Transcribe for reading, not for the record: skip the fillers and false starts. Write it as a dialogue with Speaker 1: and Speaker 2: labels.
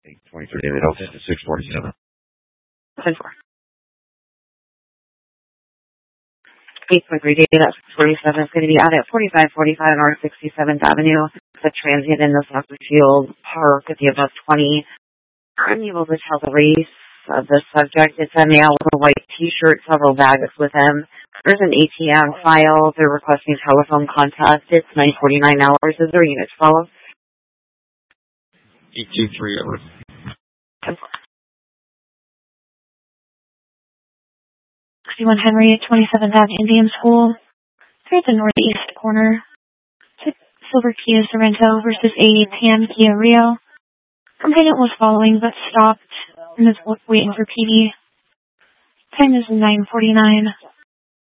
Speaker 1: 823 David Hilton to 647.
Speaker 2: 10-4. 823 David at 647 is going to be out at 4545 North 67th Avenue. The transient in the Southfield Park at the above 20. I'm able to tell the race of the subject. It's a male with a white t-shirt, several bags with him. There's an ATM file. They're requesting telephone contact. It's 9:49 hours. Is there a unit to follow?
Speaker 1: 823 over.
Speaker 2: 10-4. 61 Henry at 27th Ave Indian School. Through the northeast corner. Silver Kia Sorrento versus a tan Kia Rio. Complainant was following but stopped and is waiting for PD. Time is 9:49.